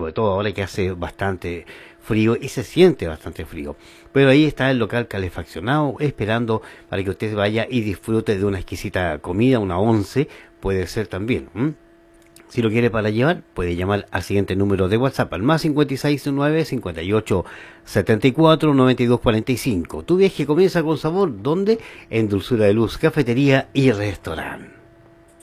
sobre todo ahora que hace bastante frío y se siente bastante frío. Pero ahí está el local calefaccionado, esperando para que usted vaya y disfrute de una exquisita comida, una once, puede ser también. Si lo quiere para llevar, puede llamar al siguiente número de WhatsApp, al más 569 58 74 92 45. Tu viaje comienza con sabor, ¿dónde? En Dulzura de Luz, cafetería y restaurante.